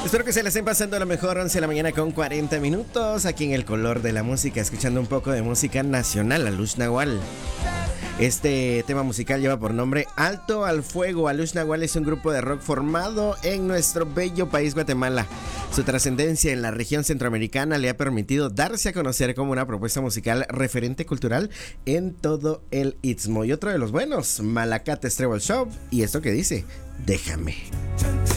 Espero que se la estén pasando a lo mejor. 11 de la mañana con 40 minutos aquí en El Color de la Música, escuchando un poco de música nacional. Alush Nahual. Este tema musical lleva por nombre Alto al Fuego. Alush Nahual es un grupo de rock formado en nuestro bello país Guatemala. Su trascendencia en la región centroamericana le ha permitido darse a conocer como una propuesta musical referente cultural en todo el Istmo. Y otro de los buenos, Malacates Treble Shop. Y esto que dice, déjame.